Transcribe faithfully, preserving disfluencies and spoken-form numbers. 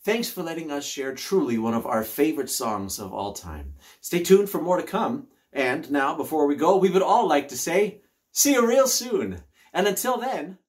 Thanks for letting us share truly one of our favorite songs of all time. Stay tuned for more to come. And now, before we go, we would all like to say, see you real soon. And until then,